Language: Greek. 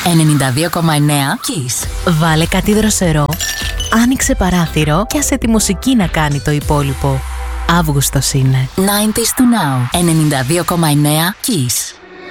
92,9 Kiss. Βάλε κάτι δροσερό, άνοιξε παράθυρο και άσε τη μουσική να κάνει το υπόλοιπο. Αύγουστος είναι. 90s to now. 92,9 Kiss.